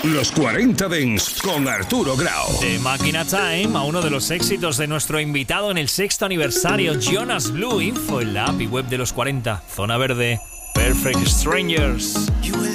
Los 40 Dents con Arturo Grau. De Máquina Time a uno de los éxitos de nuestro invitado en el 6º aniversario, Jonas Blue. Info en la app y web de los 40. Zona Verde, Perfect Strangers.